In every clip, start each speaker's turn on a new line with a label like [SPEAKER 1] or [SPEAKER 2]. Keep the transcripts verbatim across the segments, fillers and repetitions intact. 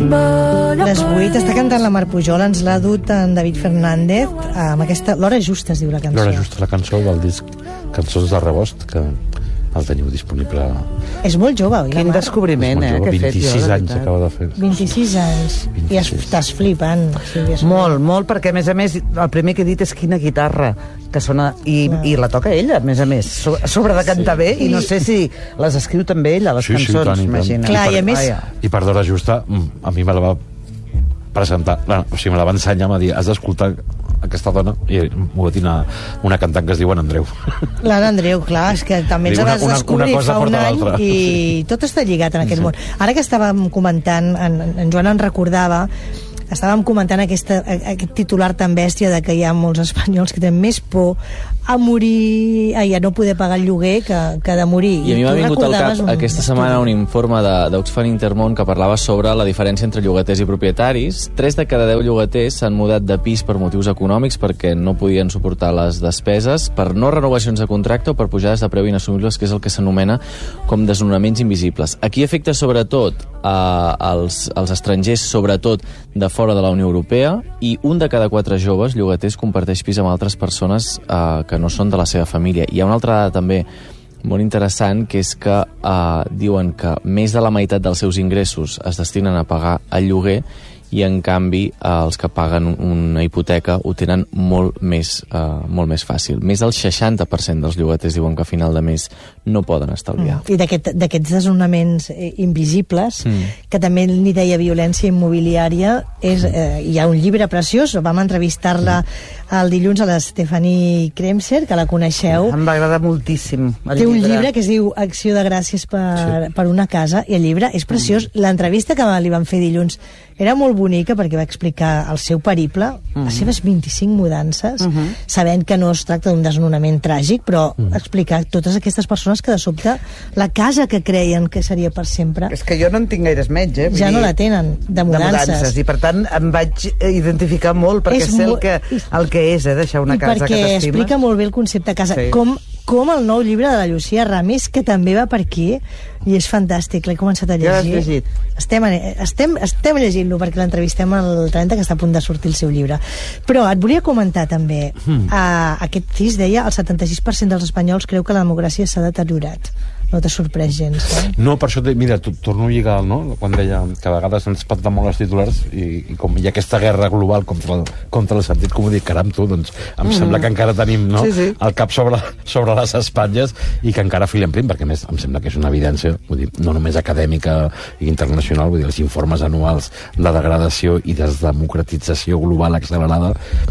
[SPEAKER 1] Les vuit està cantant la Mar Pujol, ens l'ha dut en David Fernández amb aquesta... L'hora justa es diu la cançó.
[SPEAKER 2] L'hora justa, la cançó del disc Cançons de Rebost, que el teniu disponible.
[SPEAKER 1] És molt jove, oi?
[SPEAKER 3] Quin descobriment, eh?
[SPEAKER 2] Jove, vint-i-sis anys acaba de fer.
[SPEAKER 1] vint-i-sis anys. I estàs flipant.
[SPEAKER 3] Molt, molt, perquè a més a més el primer que he dit és quina guitarra que sona, i, i la toca ella, a més a més, sobre de cantar bé, i no sé si les escriu també ella, les cançons, imagina.
[SPEAKER 1] Clar, i a més...
[SPEAKER 2] I per d'hora justa, a mi me la va presentar, o sigui, me la va ensenyar, m'ha dit, has d'escoltar aquesta dona, i m'ho va dir una, una cantant que es diu Anna Andreu.
[SPEAKER 1] L'Anna Andreu, clar, és que també ens vas descobrir fa un any i tot està lligat en aquest sí. món. Ara que estàvem comentant, en, en Joan en recordava, estàvem comentant aquesta, aquest titular tan bèstia de que hi ha molts espanyols que tenen més por a morir, ai, a no poder pagar el lloguer que, que de morir.
[SPEAKER 4] I a mi m'ha vingut al cap un aquesta estudi. setmana un informe d'Oxfam Intermón que parlava sobre la diferència entre llogaters i propietaris. Tres de cada deu llogaters s'han mudat de pis per motius econòmics perquè no podien suportar les despeses, per no renovacions de contracte o per pujades de preu inassumibles, que és el que s'anomena com desnonaments invisibles. Aquí afecta sobretot eh, els, els estrangers, sobretot de fora de la Unió Europea, i un de cada quatre joves llogaters comparteix pis amb altres persones eh, que no són de la seva família. Hi ha una altra dada també molt interessant, que és que eh, diuen que més de la meitat dels seus ingressos es destinen a pagar el lloguer, i en canvi eh, els que paguen una hipoteca ho tenen molt més, eh, molt més fàcil. Més del seixanta per cent dels llogaters diuen que a final de mes no poden estalviar.
[SPEAKER 1] Mm. I d'aquests aquest, desnonaments eh, invisibles, mm. que també n'hi deia violència immobiliària, és, eh, hi ha un llibre preciós, vam entrevistar-la el dilluns a la Stephanie Kremser, que la coneixeu.
[SPEAKER 3] Em va agradar moltíssim el
[SPEAKER 1] Té un
[SPEAKER 3] llibre.
[SPEAKER 1] llibre que es diu Acció de gràcies per, sí. per una casa, i el llibre és preciós. Mm. L'entrevista que li van fer dilluns era molt bonica perquè va explicar el seu periple, mm. les seves vint-i-cinc mudances, mm -hmm. sabent que no es tracta d'un desnonament tràgic, però mm. explicar totes aquestes persones que de sobte la casa que creien que seria per sempre...
[SPEAKER 3] És que jo no en tinc gaires menys, eh? Vull
[SPEAKER 1] ja
[SPEAKER 3] dir,
[SPEAKER 1] no la tenen, de mudances.
[SPEAKER 3] de mudances. I per tant em vaig identificar molt perquè és sé el que, el que és, eh, deixar una
[SPEAKER 1] I
[SPEAKER 3] casa que t'estimes.
[SPEAKER 1] perquè explica molt bé el concepte casa. Sí. Com, com el nou llibre de la Llucia Ramis, que també va per aquí, i és fantàstic, l'he començat a llegir.
[SPEAKER 3] Ja l'has llegit?
[SPEAKER 1] Estem, estem, estem llegint-lo perquè l'entrevistem el trenta, que està a punt de sortir el seu llibre. Però et volia comentar també, mm. uh, aquest cis deia el setanta-sis per cent dels espanyols creu que la democràcia s'ha deteriorat. No t'ha sorprès gens, eh?
[SPEAKER 2] No, per això, mira, torno a lligar, no? Quan deia que a vegades ens espanten molt els titulars i, i com hi ha aquesta guerra global contra el, contra el sentit comú, dic, caram, tu, doncs em mm. sembla que encara tenim, no?, sí, sí. el cap sobre, sobre les espatlles i que encara filem prim, perquè a més em sembla que és una evidència, vull dir, no només acadèmica i internacional, vull dir, els informes anuals de degradació i desdemocratització global accelerada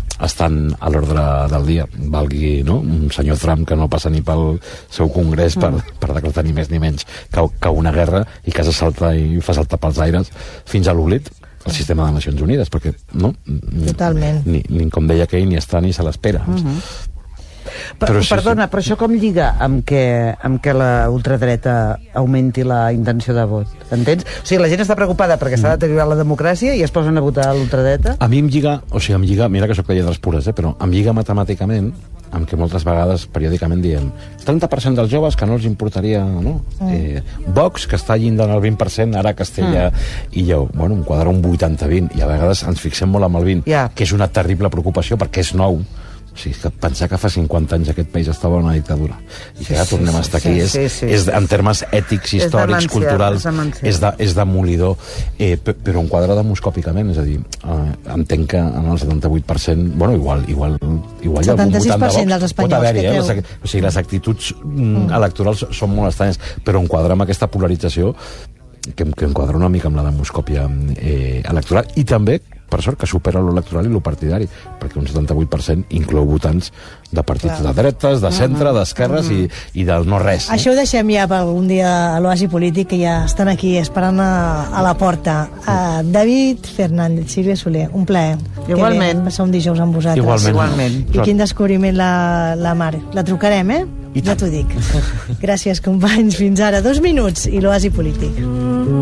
[SPEAKER 2] estan a l'ordre del dia. Valgui, no?, un senyor Trump que no passa ni pel seu congrés per, per decretar ni més ni menys que, que una guerra i que se salta i fa saltar pels aires fins a l'oblit el sistema de Nacions Unides, perquè no?
[SPEAKER 1] Totalment.
[SPEAKER 2] Ni, ni com deia aquell, ni està ni se l'espera. Uh -huh.
[SPEAKER 3] Però, sí, perdona, sí. però això com lliga amb que, amb que la ultradreta augmenti la intenció de vot? Entens? O sigui, la gent està preocupada perquè s'ha deteriorat la democràcia i es posen a votar a l'ultradreta?
[SPEAKER 2] A mi em lliga, o sigui, em lliga, mira que soc de lletres pures, eh, però em lliga matemàticament amb que moltes vegades, periòdicament, diem trenta per cent dels joves que no els importaria, no? Mm. Eh, Vox, que està llindant el vint per cent, ara Castella mm. i Lleó. Bueno, un quadre un vuitanta vint, i a vegades ens fixem molt amb el vint, yeah. que és una terrible preocupació perquè és nou. O sigui, que pensar que fa cinquanta anys aquest país estava en una dictadura i que ara tornem sí, sí, a estar aquí sí, és, sí, sí, és, en termes ètics, històrics, és culturals és, de, és demolidor, eh, però un quadre demoscòpicament, és a dir, eh, entenc que en el setanta-vuit per cent, bueno, igual igual, igual
[SPEAKER 1] setanta-sis per cent dels espanyols
[SPEAKER 2] pot haver-hi,
[SPEAKER 1] que
[SPEAKER 2] eh,
[SPEAKER 1] creu.
[SPEAKER 2] les, o sigui, les actituds mm. electorals són molt estranyes, però un quadre amb aquesta polarització que, que enquadra una mica amb la demoscòpia eh, electoral, i també per sort que supera l'electoral i lo partidari, perquè un setanta-vuit per cent inclou votants de partits Clar. de dretes, de centre, d'esquerres uh -huh. i, i del no-res.
[SPEAKER 1] Això ho deixem ja per algun dia a l'Oasi Polític, que ja estan aquí esperant a, a la porta. Uh, David Fernández, Sílvia Soler, un plaer.
[SPEAKER 3] Igualment.
[SPEAKER 1] Passar un dijous amb vosaltres.
[SPEAKER 2] Igualment.
[SPEAKER 3] Igualment.
[SPEAKER 1] I quin descobriment la, la Mar. La trucarem, eh? I ja t'ho dic. Gràcies, companys. Fins ara. Dos minuts i l'Oasi Polític.